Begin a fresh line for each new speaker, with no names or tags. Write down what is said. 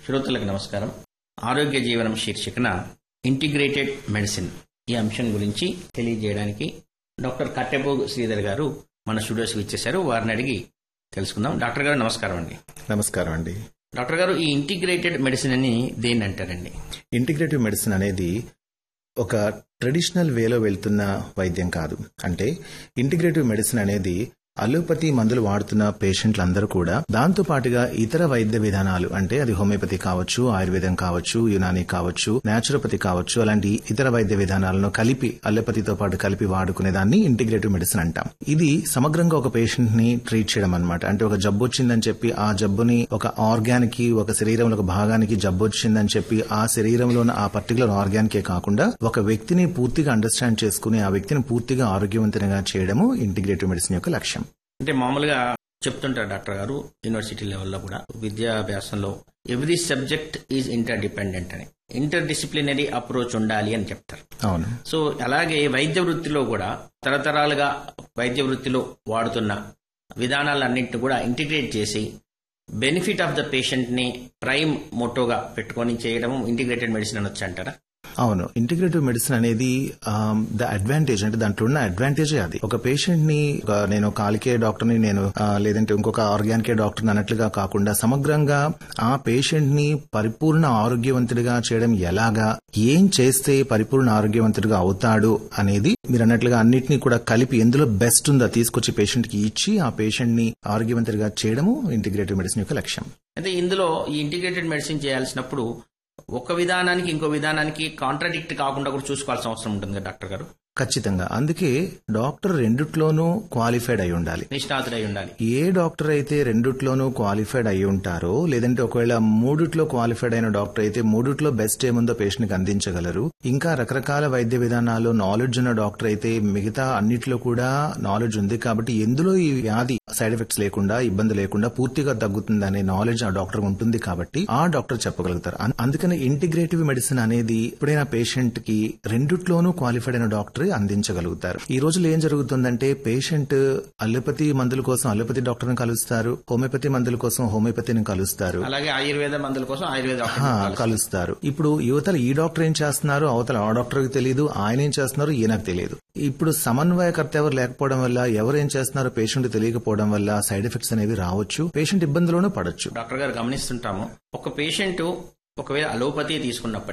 శ్రోతలకు నమస్కారం. ఆరోగ్య జీవనం శీర్షికన ఇంటిగ్రేటెడ్ మెడిసిన్ ఈ అంశం గురించి తెలియజేయడానికి డాక్టర్ కట్టెపోగు శ్రీధర్ గారు మన స్టూడియోస్కి ఇచ్చేశారు. వారిని అడిగి తెలుసుకుందాం. డాక్టర్ గారు నమస్కారం అండి.
నమస్కారం అండి.
డాక్టర్ గారు, ఈ ఇంటిగ్రేటెడ్ మెడిసిన్ అని దేన్ని అంటారండి?
ఇంటిగ్రేటివ్ మెడిసిన్ అనేది ఒక ట్రెడిషనల్ వేలో వెళ్తున్న వైద్యం కాదు. అంటే ఇంటిగ్రేటివ్ మెడిసిన్ అనేది అలోపతి మందులు వాడుతున్న పేషెంట్లందరూ కూడా దాంతో పాటుగా ఇతర వైద్య విధానాలు, అంటే అది హోమియోపతి కావచ్చు, ఆయుర్వేదం కావచ్చు, యునానీ కావచ్చు, న్యాచురోపతి కావచ్చు, అలాంటి ఇతర వైద్య విధానాలను కలిపి అలోపతితో పాటు కలిపి వాడుకునే దాన్ని ఇంటిగ్రేటివ్ మెడిసిన్ అంటాం. ఇది సమగ్రంగా ఒక పేషెంట్ ని ట్రీట్ చేయడం అన్నమాట. అంటే ఒక జబ్బు వచ్చిందని చెప్పి ఆ జబ్బుని ఒక ఆర్గానికి, ఒక శరీరంలో ఒక భాగానికి జబ్బు వచ్చిందని చెప్పి ఆ శరీరంలో ఆ పర్టికులర్ ఆర్గానికే కాకుండా ఒక వ్యక్తిని పూర్తిగా అండర్స్టాండ్ చేసుకుని ఆ వ్యక్తిని పూర్తిగా ఆరోగ్యవంతంగా చేయడము ఇంటిగ్రేటివ్ మెడిసిన్ యొక్క లక్ష్యం.
అంటే మామూలుగా చెప్తుంటారు డాక్టర్ గారు, యూనివర్సిటీ లెవెల్లో కూడా విద్యాభ్యాసంలో every subject is inter dependent అని, ఇంటర్ డిసిప్లినరీ అప్రోచ్ ఉండాలి అని చెప్తారు.
అవును.
సో అలాగే వైద్య వృత్తిలో కూడా తరతరాలుగా వైద్య వృత్తిలో వాడుతున్న విధానాలన్నింటినీ కూడా ఇంటిగ్రేట్ చేసి బెనిఫిట్ ఆఫ్ ద పేషెంట్ ని ప్రైమ్ మోటోగా పెట్టుకొని చేయడం ఇంటిగ్రేటెడ్ మెడిసిన్ అనొచ్చు అంటారా?
అవును. ఇంటిగ్రేటివ్ మెడిసిన్ అనేది ద అడ్వాంటేజ్, అంటే దాంట్లో ఉన్న అడ్వాంటేజే అది. ఒక పేషెంట్ ని నేను కాలికే డాక్టర్ని, నేను లేదంటే ఇంకొక ఆర్గానికే డాక్టర్ని అన్నట్లుగా కాకుండా సమగ్రంగా ఆ పేషెంట్ ని పరిపూర్ణ ఆరోగ్యవంతుడిగా చేయడం ఎలాగా, ఏం చేస్తే పరిపూర్ణ ఆరోగ్యవంతుడిగా అవుతాడు అనేది మీరు అన్నట్లుగా అన్నింటినీ కూడా కలిపి ఎందులో బెస్ట్ ఉందో తీసుకొచ్చి పేషెంట్ కి ఇచ్చి ఆ పేషెంట్ ని ఆరోగ్యవంతుడిగా చేయడము ఇంటిగ్రేటివ్ మెడిసిన్ యొక్క లక్ష్యం.
అయితే ఇందులో ఈ ఇంటిగ్రేటెడ్ మెడిసిన్ చేయాల్సినప్పుడు ఒక విధానానికి ఇంకో విధానానికి కాంట్రాడిక్ట్ కాకుండా కూడా చూసుకోవాల్సిన అవసరం ఉంటుంది కదా డాక్టర్ గారు?
ఖచ్చితంగా. అందుకే డాక్టర్ రెండిట్లోనూ క్వాలిఫైడ్ అయి ఉండాలి,
నిష్ణాతుడై ఉండాలి.
ఏ డాక్టర్ అయితే రెండిట్లోనూ క్వాలిఫైడ్ అయి ఉంటారో, లేదంటే ఒకవేళ మూడిట్లో క్వాలిఫైడ్ అయిన డాక్టర్ అయితే మూడిట్లో బెస్ట్ ఏముందో పేషెంట్ కి అందించగలరు. ఇంకా రకరకాల వైద్య విధానాల్లో నాలెడ్జ్ ఉన్న డాక్టర్ అయితే మిగతా అన్నిట్లో కూడా నాలెడ్జ్ ఉంది కాబట్టి ఎందులో ఈ వ్యాధి సైడ్ ఎఫెక్ట్స్ లేకుండా, ఇబ్బంది లేకుండా పూర్తిగా తగ్గుతుంది అనే నాలెడ్జ్ ఆ డాక్టర్ ఉంటుంది కాబట్టి ఆ డాక్టర్ చెప్పగలుగుతారు. అందుకని ఇంటిగ్రేటివ్ మెడిసిన్ అనేది ఎప్పుడైనా పేషెంట్ కి రెండిట్లోనూ క్వాలిఫైడ్ అయిన డాక్టర్ అందించగలుగుతారు. ఈ రోజుల్లో ఏం జరుగుతుందంటే పేషెంట్ అలోపతి మందుల కోసం అలోపతి డాక్టర్ని కలుస్తారు, హోమియోపతి మందుల కోసం హోమియోపతిని కలుస్తారు,
అలాగే ఆయుర్వేద మందుల కోసం ఆయుర్వేద
కలుస్తారు. ఇప్పుడు యువతల ఈ డాక్టర్ ఏం చేస్తున్నారు, అవతల ఆ డాక్టర్కి తెలియదు, ఆయన ఏం చేస్తున్నారు ఈయనకు తెలియదు. ఇప్పుడు సమన్వయకర్త ఎవరు లేకపోవడం వల్ల, ఎవరు ఏం చేస్తున్నారో పేషెంట్ తెలియకపోవడం వల్ల సైడ్ ఎఫెక్ట్స్ అనేవి రావచ్చు, పేషెంట్ ఇబ్బందులోనూ పడొచ్చు.
డాక్టర్ గారు గమనిస్తుంటాము, ఒక పేషెంట్ ఒకవేళ అలోపతి తీసుకున్నప్పటికీ